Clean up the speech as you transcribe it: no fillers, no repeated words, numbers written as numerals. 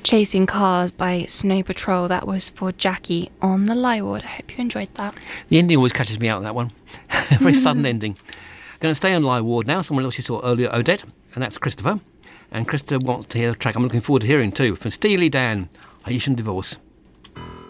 Chasing Cars by Snow Patrol. That was for Jackie on the Lie Ward. I hope you enjoyed that. The ending always catches me out, that one. Very sudden ending. Going to stay on Lie Ward now. Someone else you saw earlier, Odette, and that's Christopher. And Christopher wants to hear the track I'm looking forward to hearing too, from Steely Dan, Haitian Divorce.